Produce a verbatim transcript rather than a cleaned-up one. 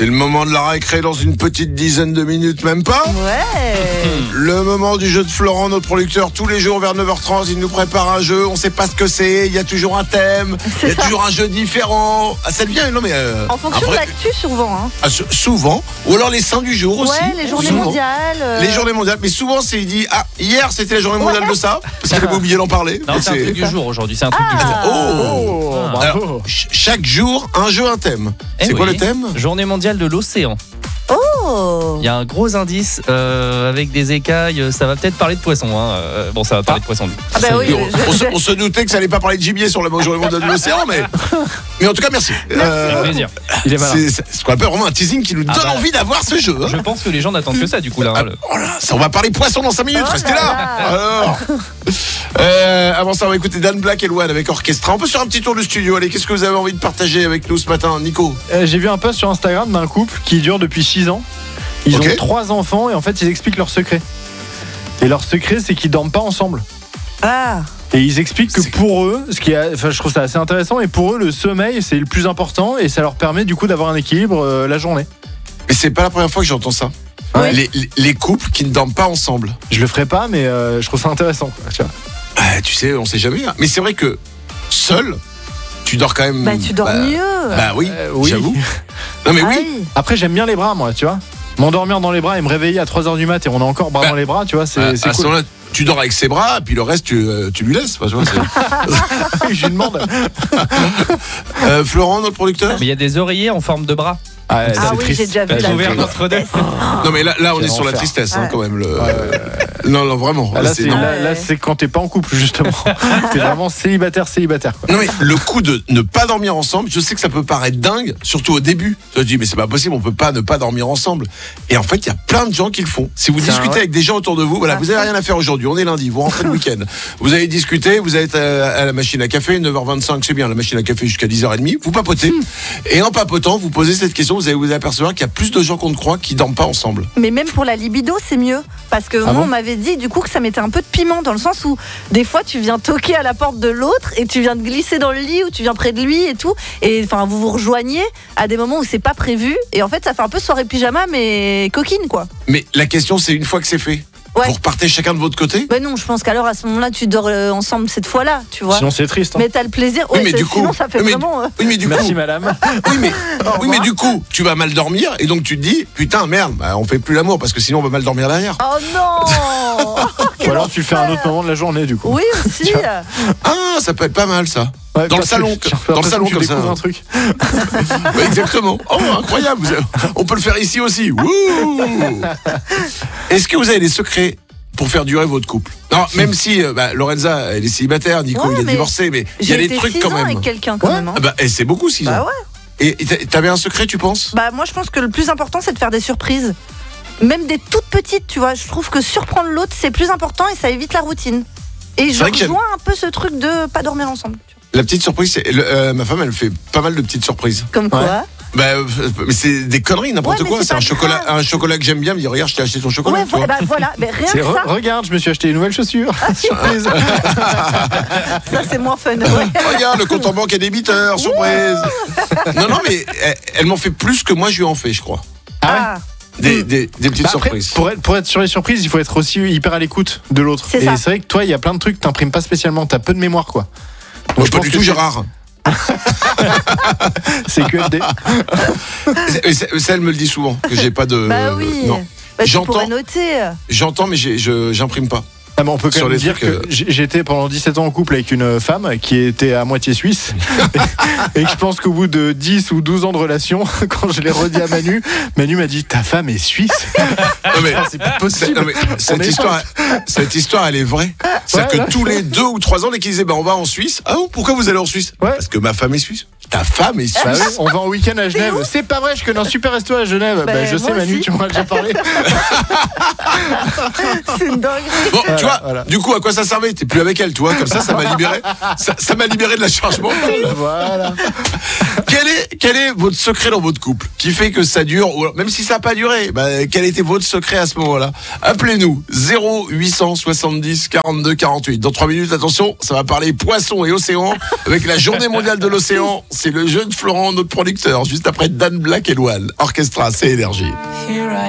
C'est le moment de la récré dans une petite dizaine de minutes, même pas. Ouais. Le moment du jeu de Florent, notre producteur, tous les jours vers neuf heures trente, il nous prépare un jeu, on sait pas ce que c'est, il y a toujours un thème, il y a ça. toujours un jeu différent. Ah, ça devient, non mais... Euh, En fonction après, de l'actu, souvent. Hein. ah, sou- souvent, ou alors les saints du jour aussi. Ouais, les journées Souvent. mondiales. euh, Les journées mondiales, mais souvent c'est il dit ah hier c'était la journée mondiale de ça parce qu'il avait oublié d'en parler. Non, Et c'est un c'est- truc du jour aujourd'hui, c'est un truc du jour. Ah. Oh, Ah. Alors, ch- chaque jour un jeu un thème. Eh C'est quoi oui. le thème? Journée mondiale de l'océan. Oh. Il y a un gros indice euh, avec des écailles. Ça va peut-être parler de poissons. Hein. Euh, Bon, ça va parler de poissons. Ah bah oui, Et on, je- on se, je- on se doutait que ça allait pas parler de gibier sur la journée mondiale de l'océan, mais mais en tout cas merci. Euh, Avec plaisir. Il est malin. c'est c'est ce qu'on appelle vraiment un teasing qui nous Ah donne bah. envie d'avoir ce jeu. hein. Je pense que les gens n'attendent que ça du coup là. Ah, hein, le- oh là, ça, on va parler poisson dans cinq minutes, Oh restez là là. là. Alors, euh, avant ça, on va écouter Dan Black et Loane avec Orchestra. On peut faire un petit tour du studio. Allez, qu'est-ce que vous avez envie de partager avec nous ce matin, Nico? Euh, J'ai vu un post sur Instagram d'un couple qui dure depuis six ans. Ils Ok. ont trois enfants et en fait ils expliquent leur secret. Et leur secret c'est qu'ils dorment pas ensemble. Ah. Et ils expliquent que C'est- pour eux, ce qui est, enfin, je trouve ça assez intéressant, et pour eux le sommeil c'est le plus important et ça leur permet du coup d'avoir un équilibre euh, la journée. Mais c'est pas la première fois que j'entends ça. Ouais. Les, les- les couples qui ne dorment pas ensemble. Je le ferai pas mais euh, je trouve ça intéressant. Quoi, tu vois. Ah, tu sais, on sait jamais. hein. Mais c'est vrai que seul, tu dors quand même. Bah, tu dors bah, mieux. Bah oui, Euh, oui. j'avoue. Non mais Ah oui. oui. Après j'aime bien les bras moi, tu vois. M'endormir dans les bras et me réveiller à trois heures du mat et on a encore bras Bah, dans les bras, tu vois, c'est À, c'est à ce cool. moment-là, tu dors avec ses bras, puis le reste, tu, euh, tu lui laisses. Enfin, tu vois, c'est- Je lui demande. Euh, Florent, notre producteur. Mais il y a des oreillers en forme de bras. Ah, Ah c'est oui, triste. j'ai déjà vu J'ai la ouvert vidéo. notre deux. Non mais là, là on Quel est sur la enfer. tristesse hein, Ouais. quand même. Le... Non, non, vraiment. Ah, là, c'est- c'est, non. là, là, c'est quand t'es pas en couple, justement. T'es vraiment célibataire, célibataire. Quoi. Non, mais le coup de ne pas dormir ensemble, je sais que ça peut paraître dingue, surtout au début. Tu te dis mais c'est pas possible, on peut pas ne pas dormir ensemble. Et en fait, il y a plein de gens qui le font. Si vous C'est discutez un- avec des gens autour de vous, voilà, Ah, vous avez rien à faire aujourd'hui, on est lundi, vous rentrez le week-end. Vous allez discuter, vous êtes à, à la machine à café, neuf heures vingt-cinq, c'est bien, la machine à café jusqu'à dix heures trente, vous papotez. Et en papotant, vous posez cette question, vous allez vous apercevoir qu'il y a plus de gens qu'on ne croit qui dorment pas ensemble. Mais même pour la libido, c'est mieux. Parce que Ah moi, bon on m'avait dit du coup que ça mettait un peu de piment dans le sens où des fois tu viens toquer à la porte de l'autre et tu viens de glisser dans le lit ou tu viens près de lui et tout. Et enfin, vous vous rejoignez à des moments où c'est pas prévu. Et en fait, ça fait un peu soirée pyjama, mais coquine quoi. Mais la question, c'est une fois que c'est fait, Ouais. vous repartez chacun de votre côté. Ben non, je pense qu'alors à ce moment-là, tu dors euh, ensemble cette fois-là, tu vois. Sinon, c'est triste. hein. Mais t'as le plaisir. Oui, Ouais, mais ça- du coup- sinon, ça fait oui, mais- vraiment. euh, Oui, mais du coup, Merci, madame. oui, mais, Au oui, mais revoir. du coup, tu vas mal dormir et donc tu te dis, putain, merde, bah, on fait plus l'amour parce que sinon on va mal dormir derrière. Oh non. Ou alors, tu le fais à un autre moment de la journée, du coup. Oui aussi. Tu Ah, ça peut être pas mal ça. Ouais, Dans le parce salon, que j'ai un peu dans le l'impression salon que tu comme ça. découvres un truc. Ouais, exactement. Oh, incroyable. vous avez- On peut le faire ici aussi. Wouh. Est-ce que vous avez des secrets pour faire durer votre couple? Non, même si euh, bah, Lorenza, elle est célibataire, Nico, Ouais, il est mais divorcé, mais il y a J'ai des été trucs six quand ans même. avec quelqu'un quand Ouais. même. hein. Ah bah, et c'est beaucoup, six Bah ans. ouais. Et t'a- t'avais un secret, tu penses? Bah moi je pense que le plus important c'est de faire des surprises. Même des toutes petites, tu vois. Je trouve que surprendre l'autre c'est plus important et ça évite la routine. Et je vrai que j'aime- rejoins un peu ce truc de pas dormir ensemble. tu vois. La petite surprise, c'est le- euh, ma femme, elle fait pas mal de petites surprises. Comme quoi. Ouais. Bah, euh, mais c'est des conneries, n'importe Ouais, mais quoi. c'est C'est un pas chocolat, grave. un chocolat que j'aime bien. Elle me dit, regarde, je t'ai acheté ton chocolat. Ouais, tu vois. voilà, bah, voilà. Mais rien C'est que re- ça, regarde, je me suis acheté une nouvelle chaussure. Surprise. ça c'est moins fun. Ouais. Regarde, le compte en banque est débiteur, surprise. Non, non, mais elle, elle m'en fait plus que moi je lui en fais, je crois. Ah, Des, des, des petites Bah après, surprises. pour, être, pour être sur les surprises, il faut être aussi hyper à l'écoute de l'autre. C'est Et ça. c'est vrai que toi, il y a plein de trucs que t'imprimes pas spécialement. T'as peu de mémoire, quoi. Donc, Moi, je pas pense du que tout, c'est- Gérard. C'est que des. Et c'est- Ça, elle me le dit souvent, que j'ai pas de. bah oui. Non. Bah, tu J'entends. pourrais noter. J'entends, mais j'ai- je j'imprime pas. Ah, mais on peut quand Sur même les dire trucs, euh, que j'ai- j'étais pendant dix-sept ans en couple avec une femme qui était à moitié suisse. Et que je pense qu'au bout de dix ou douze ans de relation, quand je l'ai redit à Manu, Manu m'a dit ta femme est suisse. Non, mais, C'est pas c'est- possible. non, mais cette, On est histoire, cette histoire, elle est vraie. C'est-à-dire Ouais, que ouais. tous les deux ou trois ans, dès qu'ils disaient, bah, on va en Suisse. Ah bon, pourquoi vous allez en Suisse? Ouais. Parce que ma femme est suisse. Ta femme est suisse. Bah oui, on va en week-end à Genève. C'est pas vrai, je connais un super resto à Genève. Bah, Bah, je sais, moi Manu, aussi. tu m'en as déjà parlé. C'est une dinguerie. Bon, Voilà, tu vois, voilà. du coup, à quoi ça servait? T'es plus avec elle, tu vois, comme ça, ça m'a libéré. Ça ça m'a libéré de la charge mentale. Voilà. Quel est, quel est votre secret dans votre couple qui fait que ça dure, ou alors, même si ça n'a pas duré, bah, quel était votre secret à ce moment-là? Appelez-nous zéro huit cent soixante-dix quarante-deux quarante-huit. Dans trois minutes, attention, ça va parler poisson et océan avec la journée mondiale de l'océan. c'est le jeu de Florent, notre producteur, juste après Dan Black et Loane. Orchestra, c'est Énergie. Here I